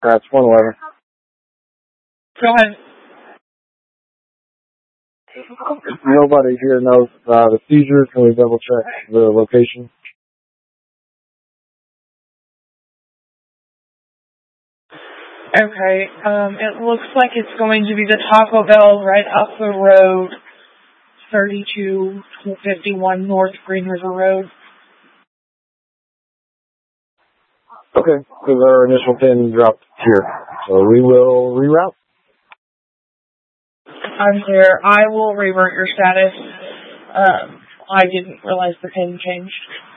That's 111. Go ahead. Nobody here knows the seizure. Can we double check the location? Okay, it looks like it's going to be the Taco Bell right up the road, 3251 North Green River Road. Okay, because our initial pin dropped here. So we will reroute. I'm here. I will revert your status. I didn't realize the pin changed.